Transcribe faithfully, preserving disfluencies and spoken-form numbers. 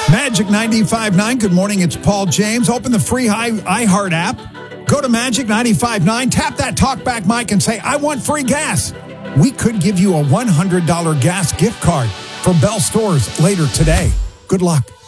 Magic ninety-five point nine. Good morning. It's Paul James. Open the free iHeart app. Go to Magic ninety-five point nine. Tap that talkback mic and say, I want free gas. We could give you a one hundred dollars gas gift card from Bell Stores later today. Good luck.